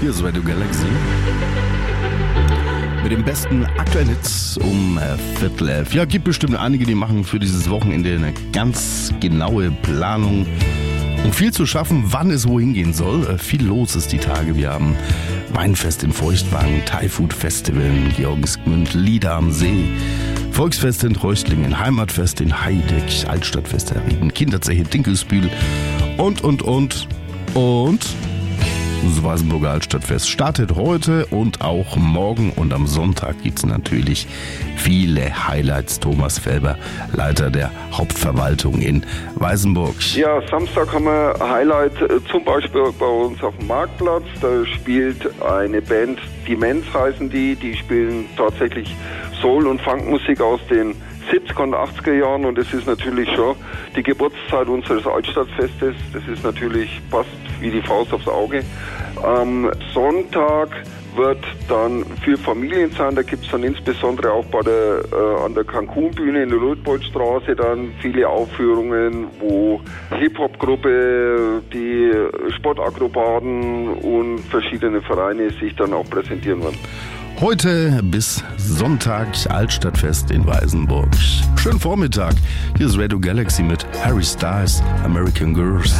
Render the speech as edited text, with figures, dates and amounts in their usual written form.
Hier ist Radio Galaxy. Mit dem besten aktuellen Hits um 10:45. Ja, gibt bestimmt einige, die machen für dieses Wochenende eine ganz genaue Planung, um viel zu schaffen, wann es wohin gehen soll. Viel los ist die Tage. Wir haben Weinfest in Feuchtwangen, Thai-Food Festival in Georgensgmünd, Lieder am See, Volksfest in Tröstlingen, Heimatfest in Heideck, Altstadtfest in Rieden, Kinderzeche Dinkelsbühl und. Das Weißenburger Altstadtfest startet heute und auch morgen, und am Sonntag gibt es natürlich viele Highlights. Thomas Felber, Leiter der Hauptverwaltung in Weißenburg. Ja, Samstag haben wir Highlight zum Beispiel bei uns auf dem Marktplatz. Da spielt eine Band, die Mens heißen die spielen tatsächlich Soul- und Funkmusik aus den 70er und 80er Jahren, und es ist natürlich schon die Geburtszeit unseres Altstadtfestes. Das ist natürlich, passt wie die Faust aufs Auge. Am Sonntag wird dann für Familien sein, da gibt es dann insbesondere auch an der Cancun-Bühne in der Luitpoldstraße dann viele Aufführungen, wo Hip-Hop-Gruppe, die Sportakrobaten und verschiedene Vereine sich dann auch präsentieren werden. Heute bis Sonntag Altstadtfest in Weißenburg. Schönen Vormittag. Hier ist Radio Galaxy mit Harry Styles, American Girls.